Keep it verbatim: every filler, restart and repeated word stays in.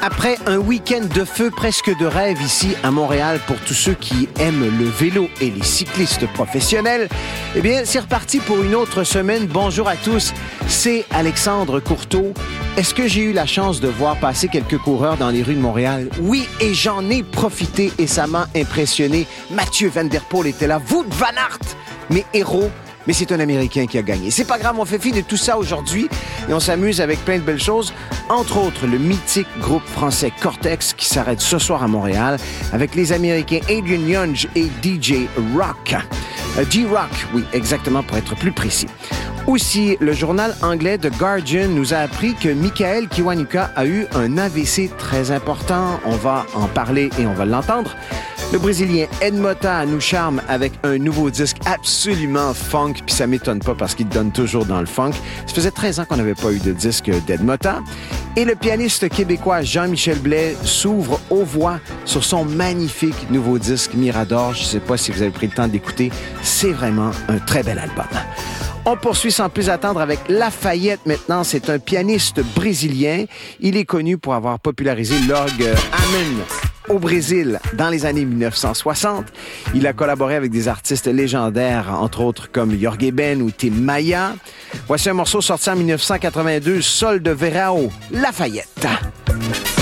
Après un week-end de feu presque de rêve ici à Montréal pour tous ceux qui aiment le vélo et les cyclistes professionnels, eh bien, c'est reparti pour une autre semaine. Bonjour à tous, c'est Alexandre Courteau. Est-ce que j'ai eu la chance de voir passer quelques coureurs dans les rues de Montréal? Oui, et j'en ai profité et ça m'a impressionné. Mathieu Van Der Poel était là, Wout van Aert, mes héros. Mais c'est un Américain qui a gagné. C'est pas grave, on fait fi de tout ça aujourd'hui et on s'amuse avec plein de belles choses. Entre autres, le mythique groupe français Cortex qui s'arrête ce soir à Montréal avec les Américains Adrian Young et D J Rock. Euh, D-Rock, oui, exactement, pour être plus précis. Aussi, le journal anglais The Guardian nous a appris que Michael Kiwanuka a eu un A V C très important. On va en parler et on va l'entendre. Le Brésilien Ed Mota nous charme avec un nouveau disque absolument funk, puis ça m'étonne pas parce qu'il donne toujours dans le funk. Ça faisait treize ans qu'on n'avait pas eu de disque d'Ed Mota. Et le pianiste québécois Jean-Michel Blais s'ouvre aux voix sur son magnifique nouveau disque Mirador. Je ne sais pas si vous avez pris le temps d'écouter. C'est vraiment un très bel album. On poursuit sans plus attendre avec Lafayette maintenant. C'est un pianiste brésilien. Il est connu pour avoir popularisé l'orgue Amen au Brésil dans les années dix-neuf cent soixante. Il a collaboré avec des artistes légendaires, entre autres comme Jorge Ben ou Tim Maya. Voici un morceau sorti en dix-neuf cent quatre-vingt-deux, Sol de Verão, Lafayette.